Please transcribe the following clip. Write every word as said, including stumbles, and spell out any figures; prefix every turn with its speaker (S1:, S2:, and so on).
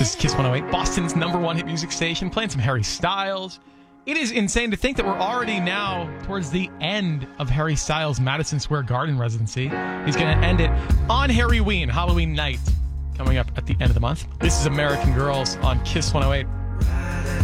S1: This is Kiss one oh eight, Boston's number one hit music station, playing some Harry Styles. It is insane to think that we're already now towards the end of Harry Styles' Madison Square Garden residency. He's going to end it on Harryween, Halloween night, coming up at the end of the month. This is American Girls on Kiss one oh eight.